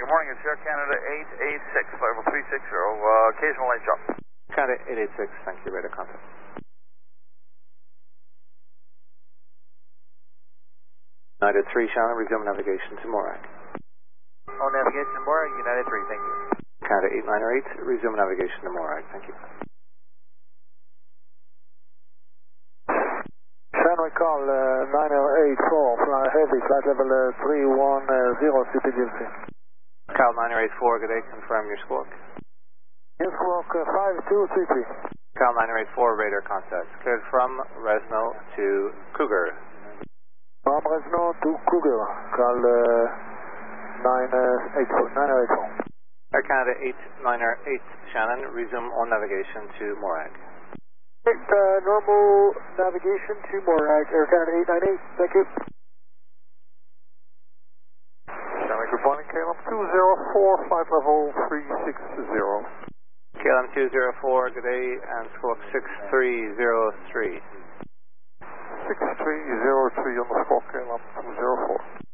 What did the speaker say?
morning, it's Air Canada 886, flight level 360, occasional lane drop. Canada 886, thank you, radar contact. United 3, Shannon, resume navigation to Morag. All navigation to Morag, United 3, thank you. Canada 898, resume navigation to Morag, thank you. Shannon, call 9084, fly heavy, flight level 310, CPGLC. Cal 9084, good day, confirm your squawk. Squawk 5233. Cal 9084, radar contact, cleared from Resno to Cougar. From Resno to Cougar, call 9084. Air Canada 898, Shannon, resume on navigation to Morag. Normal navigation to Morag, Air Canada 898, thank you. Shannon, good morning, KLM 204, flight level 360. KLM 204, good day, and squawk 6303. 6303 on the squawk, KLM 204.